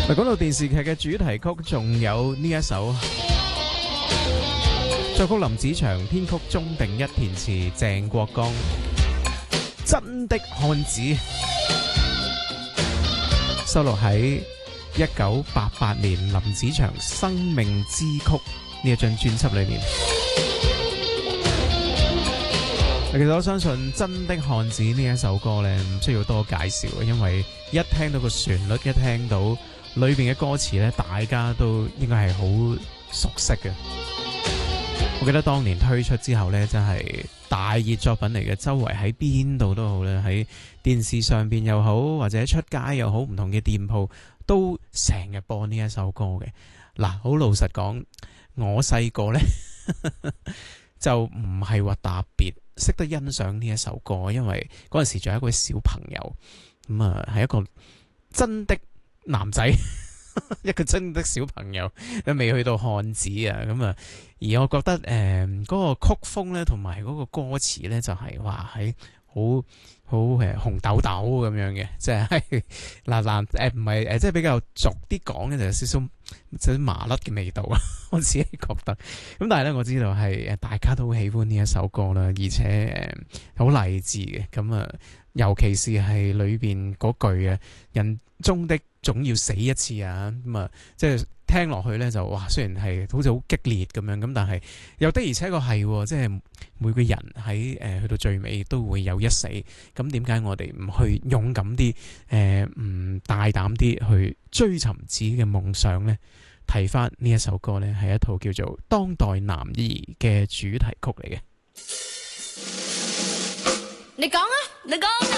講到電視劇嘅主題曲，仲有呢一首作曲林子祥，編曲鍾定一，填詞鄭國江，真的漢子，收錄喺1988年林子祥《生命之曲》呢一張專輯裏面。其實我相信《真的漢子》呢一首歌呢，唔需要多介紹嘅，因為一聽到個旋律，一聽到裏邊嘅歌詞呢，大家都應該係好熟悉嘅。我記得當年推出之後呢，真係大熱作品嚟嘅，周圍喺邊度都好咧，喺電視上邊又好，或者出街又好，唔同嘅店鋪都成日播呢一首歌嘅。嗱，好老實講，我細個呢就唔係話特別識得欣賞呢一首歌，因為嗰陣時仲有一個小朋友，咁啊係一個真的男仔，一個真的小朋友，都未去到漢子啊，咁啊，而我覺得嗰個曲風咧，同埋嗰個歌詞咧，就係話喺好紅豆豆咁樣嘅，即係嗱唔係即係比較俗啲講嘅，就有少少麻甩嘅味道啊，我自己覺得。咁但係咧，我知道係大家都好喜歡呢一首歌啦，而且好勵志嘅。咁啊，尤其是係裏邊嗰句啊，人終的總要死一次啊，咁啊，即係聽落去咧就哇，雖然係好似好激烈咁樣，咁但係又的而且確係，即係每個人喺去到最尾都會有一死。咁點解我哋唔去勇敢啲，唔大膽啲去追尋自己嘅夢想呢？提翻呢一首歌呢，係一套叫做《當代男兒》嘅主題曲嚟嘅。 你講啊，你講。